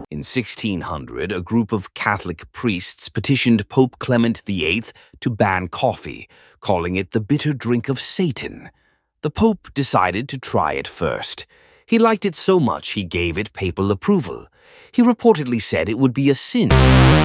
In 1600, a group of Catholic priests petitioned Pope Clement VIII to ban coffee, calling it the bitter drink of Satan. The Pope decided to try it first. He liked it so much he gave it papal approval. He reportedly said it would be a sin